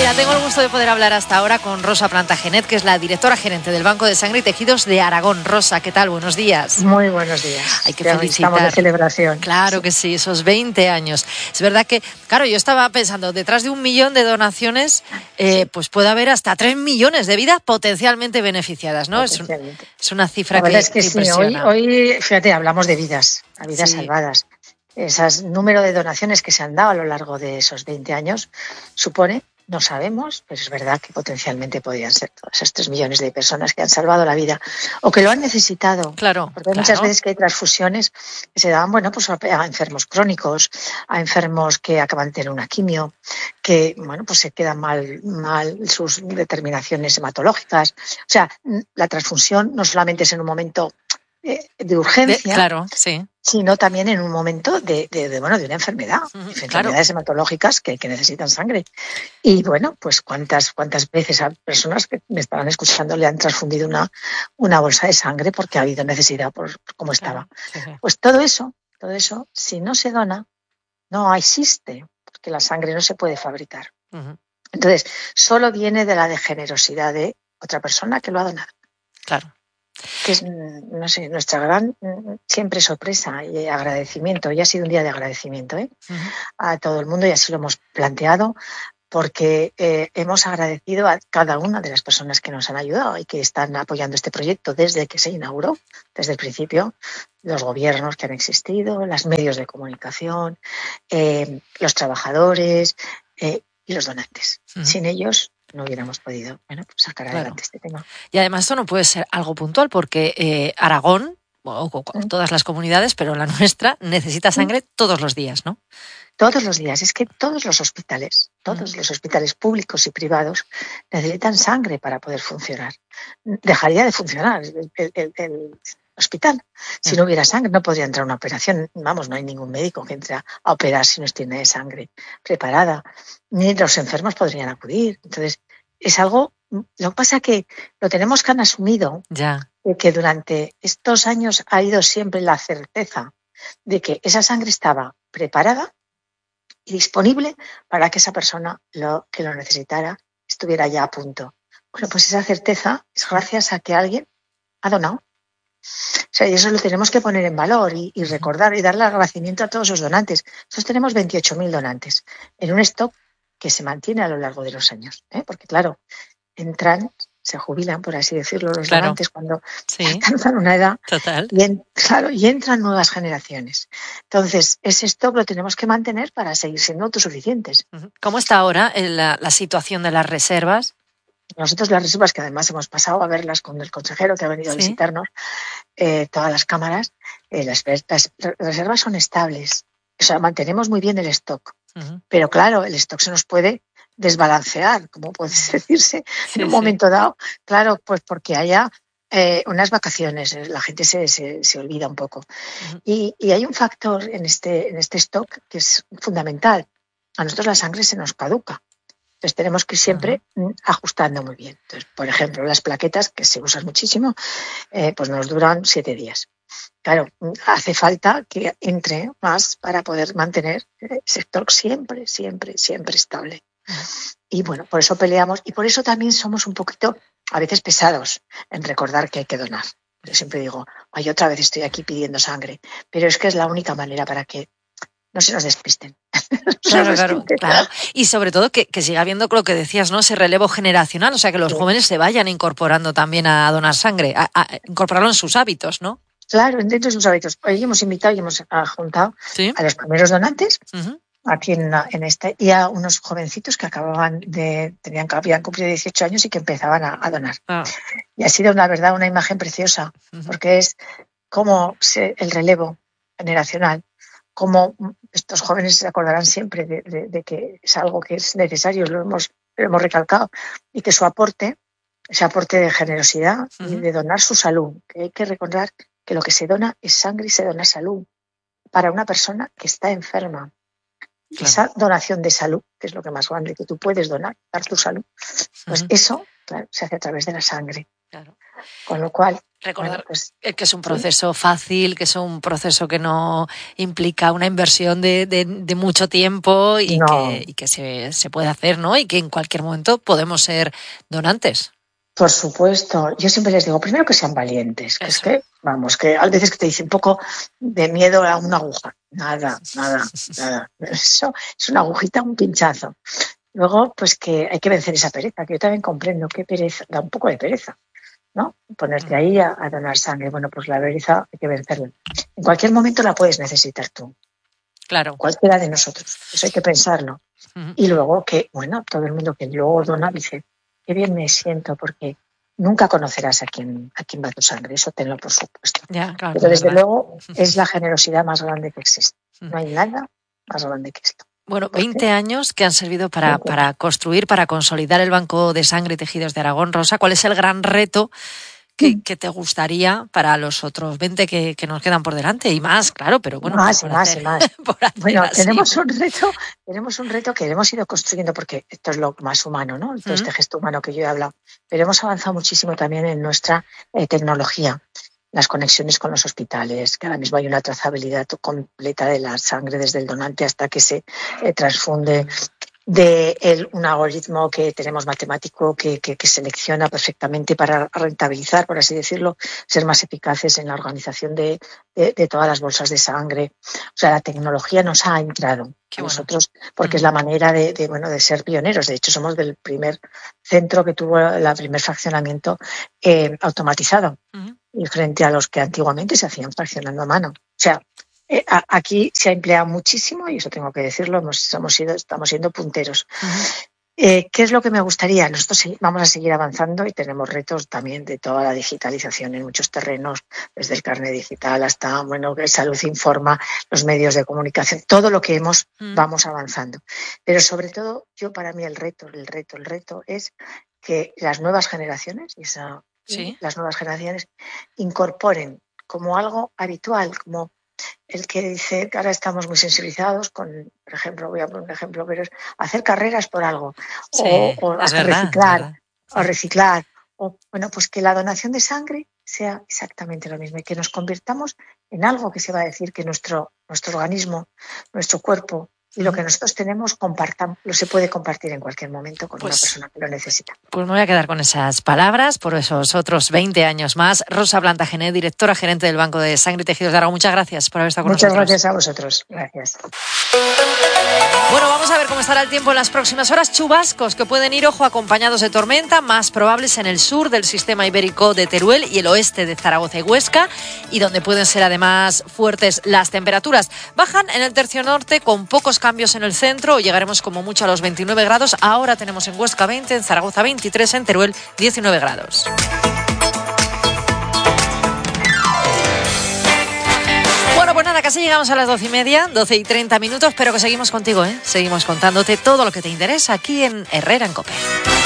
Mira, tengo el gusto de poder hablar hasta ahora con Rosa Plantagenet, que es la directora gerente del Banco de Sangre y Tejidos de Aragón. Rosa, ¿qué tal? Buenos días. Muy buenos días. Hay que ya felicitar. Estamos de celebración. Claro que sí, esos 20 años. Es verdad que, claro, yo estaba pensando, detrás de 1 millón de donaciones, pues puede haber hasta 3 millones de vidas potencialmente beneficiadas, ¿no? Es una cifra la verdad que, es que sí, impresiona. Hoy, fíjate, hablamos de vidas sí. Salvadas. Ese número de donaciones que se han dado a lo largo de esos 20 años supone, no sabemos, pero es verdad que potencialmente podrían ser todos esos 3 millones de personas que han salvado la vida o que lo han necesitado. Claro. Porque hay muchas veces que hay transfusiones que se dan, bueno, pues a enfermos crónicos, a enfermos que acaban de tener una quimio, que, bueno, pues se quedan mal sus determinaciones hematológicas. O sea, la transfusión no solamente es en un momento de urgencia, claro, sí, sino también en un momento de una enfermedad, enfermedades hematológicas que necesitan sangre. Y bueno, pues cuántas veces a personas que me estaban escuchando le han transfundido una bolsa de sangre porque ha habido necesidad por cómo estaba. Claro, sí. Pues todo eso, si no se dona, no existe, porque la sangre no se puede fabricar. Entonces, solo viene de la generosidad de otra persona que lo ha donado. Claro. Que es, no sé, nuestra gran siempre sorpresa y agradecimiento. Hoy ha sido un día de agradecimiento a todo el mundo y así lo hemos planteado porque hemos agradecido a cada una de las personas que nos han ayudado y que están apoyando este proyecto desde que se inauguró, desde el principio, los gobiernos que han existido, los medios de comunicación, los trabajadores y los donantes. Sin ellos no hubiéramos podido sacar adelante este tema. Y además esto no puede ser algo puntual porque Aragón, o todas las comunidades, pero la nuestra, necesita sangre todos los días, ¿no? Todos los días. Es que todos los hospitales públicos y privados necesitan sangre para poder funcionar. Dejaría de funcionar el hospital. Si no hubiera sangre, no podría entrar a una operación. Vamos, no hay ningún médico que entre a operar si no tiene sangre preparada. Ni los enfermos podrían acudir. Entonces, es algo... Lo que pasa es que lo tenemos tan asumido que durante estos años ha ido siempre la certeza de que esa sangre estaba preparada y disponible para que esa persona que lo necesitara estuviera ya a punto. Bueno, pues esa certeza es gracias a que alguien ha donado. O sea, y eso lo tenemos que poner en valor y recordar y darle agradecimiento a todos los donantes. Nosotros tenemos 28.000 donantes en un stock que se mantiene a lo largo de los años, porque claro, se jubilan, por así decirlo, los donantes cuando alcanzan una edad. Total. Y entran nuevas generaciones. Entonces, ese stock lo tenemos que mantener para seguir siendo autosuficientes. ¿Cómo está ahora la situación de las reservas? Nosotros las reservas, que además hemos pasado a verlas con el consejero que ha venido a visitarnos, todas las cámaras, las reservas son estables. O sea, mantenemos muy bien el stock. Pero claro, el stock se nos puede desbalancear, como puede decirse, en un momento dado. Claro, pues porque haya unas vacaciones, la gente se olvida un poco. Y hay un factor en este stock que es fundamental. A nosotros la sangre se nos caduca. Entonces tenemos que ir siempre ajustando muy bien. Entonces, por ejemplo, las plaquetas, que se usan muchísimo, pues nos duran 7 días. Claro, hace falta que entre más para poder mantener el stock siempre estable. Y bueno, por eso peleamos y por eso también somos un poquito, a veces, pesados en recordar que hay que donar. Yo siempre digo, otra vez estoy aquí pidiendo sangre, pero es que es la única manera para que no se nos despisten. Claro. Y sobre todo que siga habiendo lo que decías, ¿no? Ese relevo generacional, o sea, que los jóvenes se vayan incorporando también a donar sangre, a incorporarlo en sus hábitos, ¿no? Claro, dentro de sus hábitos. Hoy hemos invitado y hemos juntado a los primeros donantes aquí en este y a unos jovencitos que habían cumplido 18 años y que empezaban a donar. Y ha sido, la verdad, una imagen preciosa, porque es como el relevo generacional, como estos jóvenes se acordarán siempre de que es algo que es necesario, lo hemos recalcado, y que ese aporte de generosidad y de donar su salud, que hay que recordar que lo que se dona es sangre y se dona salud para una persona que está enferma. Claro. Esa donación de salud, que es lo que más grande que tú puedes donar, dar tu salud, pues eso, claro, se hace a través de la sangre. Claro. Con lo cual, recordar que es un proceso fácil, que es un proceso que no implica una inversión de mucho tiempo y que se puede hacer, ¿no? Y que en cualquier momento podemos ser donantes. Por supuesto. Yo siempre les digo, primero que sean valientes, que es que, vamos, que a veces que te dicen un poco de miedo a una aguja. Nada. Eso es una agujita, un pinchazo. Luego, pues que hay que vencer esa pereza, que yo también comprendo que pereza, da un poco de pereza, ¿no? Ponerte ahí a donar sangre. Bueno, pues la pereza hay que vencerla. En cualquier momento la puedes necesitar tú. Claro. Cualquiera de nosotros. Eso hay que pensarlo. Uh-huh. Y luego que, bueno, todo el mundo que luego dona dice, qué bien me siento, porque nunca conocerás a quién va tu sangre. Eso tenlo por supuesto. Ya, claro, pero desde luego es la generosidad más grande que existe. No hay nada más grande que esto. Bueno, 20 años que han servido para construir, para consolidar el Banco de Sangre y Tejidos de Aragón. Rosa, ¿cuál es el gran reto que te gustaría para los otros 20 que nos quedan por delante? Y más, claro, pero bueno. Más. Bueno, tenemos un reto que hemos ido construyendo, porque esto es lo más humano, ¿no? Todo este gesto humano que yo he hablado. Pero hemos avanzado muchísimo también en nuestra tecnología. Las conexiones con los hospitales, que ahora mismo hay una trazabilidad completa de la sangre desde el donante hasta que se transfunde, un algoritmo que tenemos matemático que selecciona perfectamente para rentabilizar, por así decirlo, ser más eficaces en la organización de todas las bolsas de sangre. O sea, la tecnología nos ha entrado a nosotros porque es la manera de ser pioneros. De hecho, somos del primer centro que tuvo el primer fraccionamiento automatizado. Y frente a los que antiguamente se hacían fraccionando a mano. O sea, aquí se ha empleado muchísimo, y eso tengo que decirlo, estamos siendo punteros. ¿Qué es lo que me gustaría? Nosotros vamos a seguir avanzando y tenemos retos también de toda la digitalización en muchos terrenos, desde el carnet digital hasta, Salud Informa, los medios de comunicación, todo lo que vamos avanzando. Pero sobre todo, para mí el reto es que las nuevas generaciones, las nuevas generaciones incorporen como algo habitual, como el que dice que ahora estamos muy sensibilizados con, por ejemplo, voy a poner un ejemplo, pero es hacer carreras por algo, o reciclar, pues que la donación de sangre sea exactamente lo mismo y que nos convirtamos en algo que se va a decir que nuestro organismo, nuestro cuerpo, y lo que nosotros tenemos, se puede compartir en cualquier momento con una persona que lo necesita. Pues me voy a quedar con esas palabras por esos otros 20 años más. Rosa Plantagenet, directora gerente del Banco de Sangre y Tejidos de Aragón. Muchas gracias por haber estado con nosotros. Muchas gracias a vosotros. Gracias. Bueno, vamos a ver cómo estará el tiempo en las próximas horas. Chubascos que pueden ir, acompañados de tormenta, más probables en el sur del sistema ibérico de Teruel y el oeste de Zaragoza y Huesca, y donde pueden ser además fuertes las temperaturas. Bajan en el tercio norte con pocos cambios en el centro. Llegaremos como mucho a los 29 grados. Ahora tenemos en Huesca 20, en Zaragoza 23, en Teruel 19 grados. Bueno, pues nada, casi llegamos a las 12:30, 12:30, pero que seguimos contigo, Seguimos contándote todo lo que te interesa aquí en Herrera en COPE.